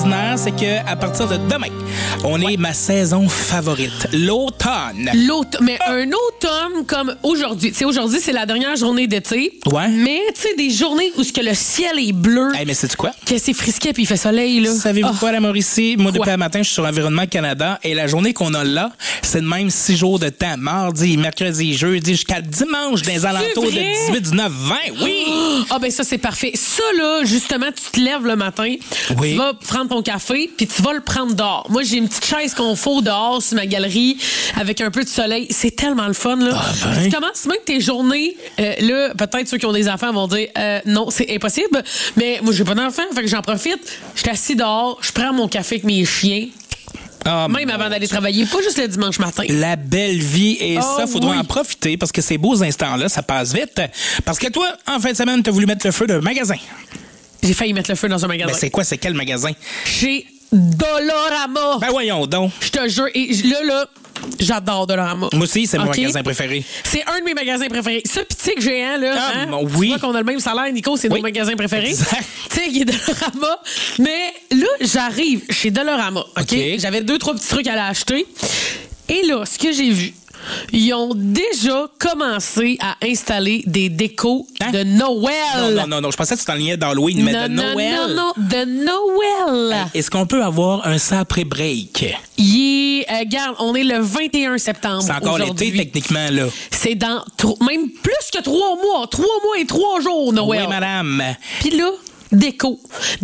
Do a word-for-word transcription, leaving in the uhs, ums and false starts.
extraordinaire, c'est qu'à partir de demain, on Ouais. est ma saison favorite, l'automne. L'automne, mais un automne comme aujourd'hui. Tu sais, aujourd'hui, c'est la dernière journée d'été. Ouais. Mais, tu sais, des journées où ce que le ciel est bleu, Hey, mais sais-tu quoi? que c'est frisquet puis il fait soleil, là. Savez-vous Ah. quoi, la Mauricie? Moi, depuis Quoi? le matin, je suis sur Environnement Canada et la journée qu'on a là, c'est de même six jours de temps. Mardi, mercredi, jeudi, jusqu'à dimanche, dans les alentours de vrai? dix-huit, dix-neuf, vingt. Oui! Ah ben ça, c'est parfait. Ça, là, justement, tu te lèves le matin, Oui. tu vas prendre ton café, puis tu vas le prendre dehors. Moi, j'ai une petite chaise confort dehors sur ma galerie avec un peu de soleil. C'est tellement le fun, là. Ah ben. Tu commences même tes journées, euh, là, peut-être ceux qui ont des enfants vont dire euh, non, c'est impossible, mais moi, j'ai pas d'enfants, fait que j'en profite. Je suis assis dehors, je prends mon café avec mes chiens, Ah, même avant d'aller travailler, pas juste le dimanche matin. La belle vie et Oh, ça, faudra oui. en profiter parce que ces beaux instants-là, ça passe vite. Parce que toi, en fin de semaine, t'as voulu mettre le feu d'un magasin. J'ai failli mettre le feu dans un magasin. Ben, c'est quoi, c'est quel magasin? Chez Dollarama. Ben, voyons donc. Je te jure, et j- là, là, j'adore Dollarama. Moi aussi, c'est mon OK? magasin préféré. C'est un de mes magasins préférés. Ce petit que géant, là. Ah, hein? bon, oui. Tu vois qu'on a le même salaire, Nico, c'est Oui. nos magasins préférés. Exact. Tu sais, il est Dollarama. Mais là, j'arrive chez Dollarama. OK? OK. J'avais deux, trois petits trucs à l'acheter. Et là, ce que j'ai vu, ils ont déjà commencé à installer des décos Hein? de Noël. Non, non, non, non, je pensais que c'était en lien d'Halloween, mais non, de non, Noël. non, non, de Noël. Est-ce qu'on peut avoir un ça après break? Il est, euh, regarde, on est le vingt et un septembre. C'est encore l'été, aujourd'hui. techniquement, là. C'est dans tro- même plus que trois mois. Trois mois et trois jours, Noël. Oui, madame. Puis là, déco.